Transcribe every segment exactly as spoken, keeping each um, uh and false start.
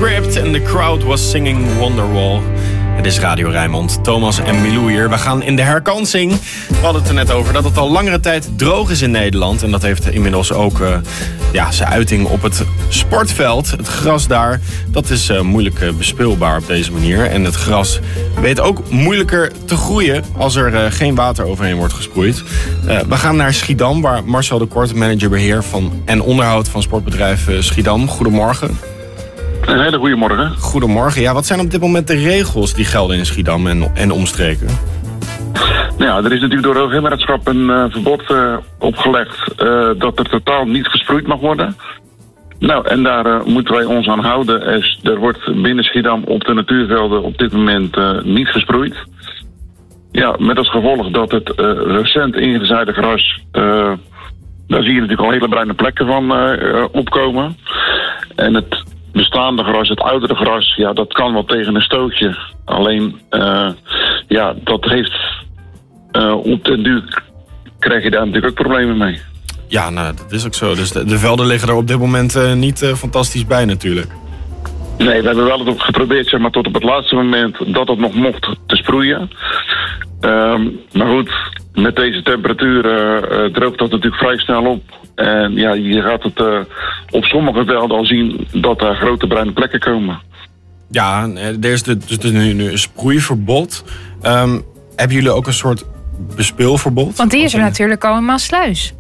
Script and the crowd was singing Wonderwall. Het is Radio Rijnmond, Thomas en Milou hier. We gaan in de herkansing. We hadden het er net over dat het al langere tijd droog is in Nederland. En dat heeft inmiddels ook uh, ja, zijn uiting op het sportveld. Het gras daar, dat is uh, moeilijk uh, bespeelbaar op deze manier. En het gras weet ook moeilijker te groeien als er uh, geen water overheen wordt gesproeid. Uh, we gaan naar Schiedam, waar Marcel de Kort, manager beheer van en onderhoud van sportbedrijf uh, Schiedam. Goedemorgen. Een hele goede morgen. Goedemorgen. Ja, wat zijn op dit moment de regels die gelden in Schiedam en, en omstreken? Nou ja, er is natuurlijk door het Hoogheemraadschap een uh, verbod uh, opgelegd uh, dat er totaal niet gesproeid mag worden. Nou, en daar uh, moeten wij ons aan houden. Er, er wordt binnen Schiedam op de natuurvelden op dit moment uh, niet gesproeid. Ja, met als gevolg dat het uh, recent ingezaaide gras, uh, daar zie je natuurlijk al hele bruine plekken van uh, opkomen. En het bestaande gras, het oudere gras, ja, dat kan wel tegen een stootje. Alleen, uh, ja, dat heeft uh, op den duur krijg je daar natuurlijk ook problemen mee. Ja, nou, dat is ook zo. Dus de, de velden liggen er op dit moment uh, niet uh, fantastisch bij natuurlijk. Nee, we hebben wel het geprobeerd, zeg maar, tot op het laatste moment dat het nog mocht te sproeien. Um, maar goed, met deze temperatuur uh, droogt dat natuurlijk vrij snel op. En ja, je gaat het uh, op sommige velden al zien dat er grote bruine plekken komen. Ja, er is de, dus nu, nu een sproeiverbod. Um, hebben jullie ook een soort bespeelverbod? Want die is er natuurlijk al in Maassluis.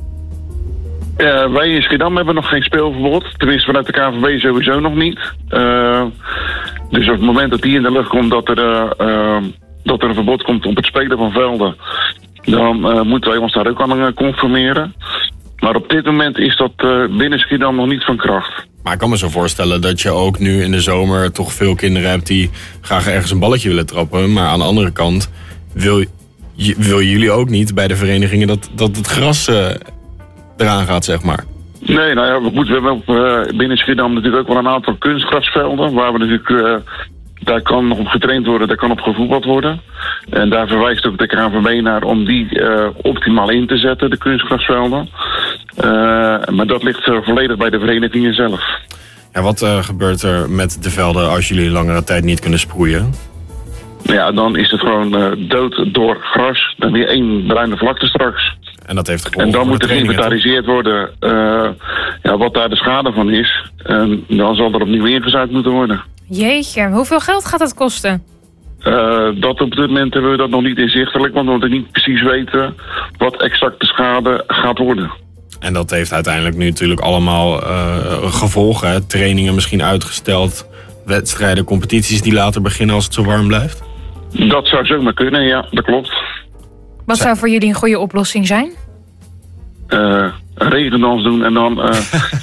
Uh, wij in Schiedam hebben nog geen speelverbod. Tenminste, vanuit de K N V B sowieso nog niet. Uh, dus op het moment dat die in de lucht komt dat er, uh, uh, dat er een verbod komt op het spelen van velden, dan uh, moeten wij ons daar ook aan conformeren. Maar op dit moment is dat uh, binnen Schiedam nog niet van kracht. Maar ik kan me zo voorstellen dat je ook nu in de zomer toch veel kinderen hebt die graag ergens een balletje willen trappen. Maar aan de andere kant wil, wil jullie ook niet bij de verenigingen dat, dat het gras uh, eraan gaat, zeg maar. Nee, nou ja, we moeten we hebben op, uh, binnen Schiedam natuurlijk ook wel een aantal kunstgrasvelden. Waar we natuurlijk, uh, daar kan nog op getraind worden, daar kan op gevoetbald worden. En daar verwijst ook de K N V B naar om die uh, optimaal in te zetten, de kunstgrasvelden. Uh, maar dat ligt uh, volledig bij de verenigingen zelf. Ja, wat uh, gebeurt er met de velden als jullie langere tijd niet kunnen sproeien? Ja, dan is het gewoon uh, dood door gras. Dan weer één bruine vlakte straks. En dat heeft gevolgen. En dan moet er geïnventariseerd worden uh, ja, wat daar de schade van is. En dan zal er opnieuw ingezaaid moeten worden. Jeetje, hoeveel geld gaat dat kosten? Uh, dat op dit moment hebben we dat nog niet inzichtelijk, want we moeten niet precies weten wat exact de schade gaat worden. En dat heeft uiteindelijk nu natuurlijk allemaal uh, gevolgen. Hè? Trainingen misschien uitgesteld, wedstrijden, competities die later beginnen als het zo warm blijft? Dat zou zomaar kunnen, ja, dat klopt. Wat zou voor jullie een goede oplossing zijn? Uh, een regendans doen en dan... Uh,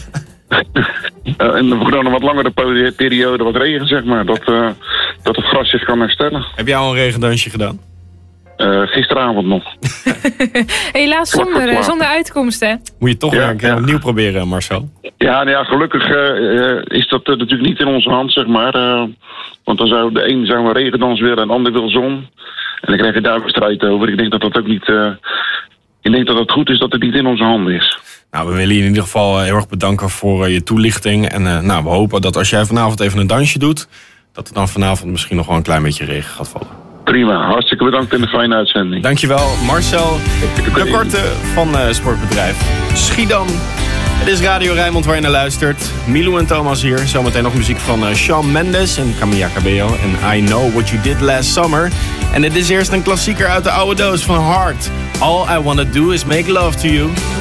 uh, en dan een wat langere periode wat regen, zeg maar. Dat, uh, dat het gras zich kan herstellen. Heb jij al een regendansje gedaan? Uh, gisteravond nog. Helaas zonder, zonder uitkomst, hè? Moet je toch ja, weer een keer ja. opnieuw proberen, Marcel? Ja, nou ja, gelukkig uh, is dat uh, natuurlijk niet in onze hand, zeg maar. Uh, want dan zou de een zou een regendans willen en de ander wil zon. En dan krijg je daar een strijd over. Ik denk dat dat ook niet... Uh, ik denk dat het goed is dat het niet in onze handen is. Nou, we willen je in ieder geval heel erg bedanken voor uh, je toelichting. En uh, nou, we hopen dat als jij vanavond even een dansje doet, dat er dan vanavond misschien nog wel een klein beetje regen gaat vallen. Prima, hartstikke bedankt en een fijne uitzending. Dankjewel, Marcel de Korte van uh, Sportbedrijf Schiedam. Het is Radio Rijnmond waar je naar luistert. Milou en Thomas hier. Zometeen nog muziek van uh, Shawn Mendes en Camila Cabello. En I Know What You Did Last Summer. En het is eerst een klassieker uit de oude doos van Heart. All I Wanna Do Is Make Love To You.